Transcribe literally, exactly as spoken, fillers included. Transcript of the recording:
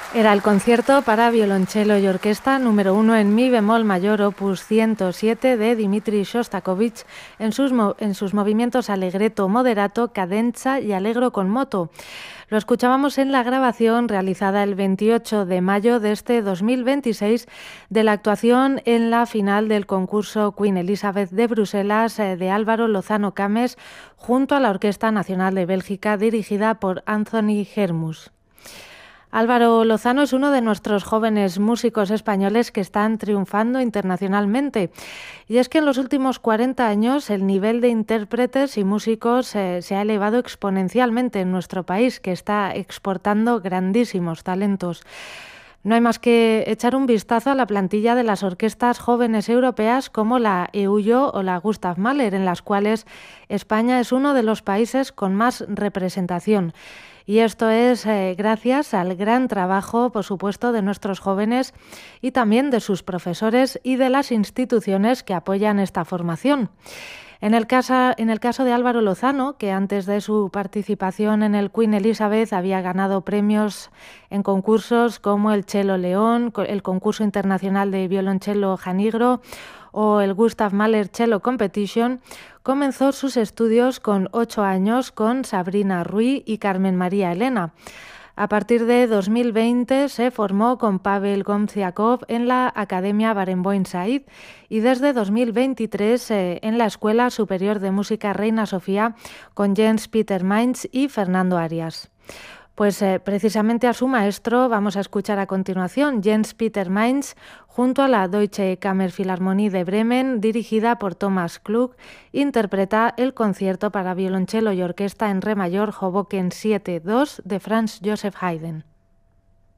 Era el concierto para violonchelo y orquesta número uno en mi bemol mayor, opus ciento siete de Dmitri Shostakovich, en sus, en sus movimientos allegretto moderato, cadenza y allegro con moto. Lo escuchábamos en la grabación realizada el veintiocho de mayo de este dos mil veintiséis de la actuación en la final del concurso Queen Elizabeth de Bruselas de Álvaro Lozano Cames junto a la Orquesta Nacional de Bélgica dirigida por Anthony Hermus. Álvaro Lozano es uno de nuestros jóvenes músicos españoles que están triunfando internacionalmente. Y es que en los últimos cuarenta años el nivel de intérpretes y músicos eh, se ha elevado exponencialmente en nuestro país, que está exportando grandísimos talentos. No hay más que echar un vistazo a la plantilla de las orquestas jóvenes europeas como la E U Y O o la Gustav Mahler, en las cuales España es uno de los países con más representación. Y esto es eh, gracias al gran trabajo, por supuesto, de nuestros jóvenes y también de sus profesores y de las instituciones que apoyan esta formación. En el, caso, en el caso de Álvaro Lozano, que antes de su participación en el Queen Elizabeth había ganado premios en concursos como el Cello León, el concurso internacional de violonchelo Janigro o el Gustav Mahler Cello Competition, comenzó sus estudios con ocho años con Sabrina Rui y Carmen María Elena. A partir de dos mil veinte se formó con Pavel Gomziakov en la Academia Barenboim Said y desde dos mil veintitrés eh, en la Escuela Superior de Música Reina Sofía con Jens Peter Mainz y Fernando Arias. Pues eh, precisamente a su maestro vamos a escuchar a continuación, Jens Peter Mainz, junto a la Deutsche Kammerphilharmonie de Bremen, dirigida por Thomas Klug, interpreta el concierto para violonchelo y orquesta en re mayor Hoboken siete dos de Franz Joseph Haydn.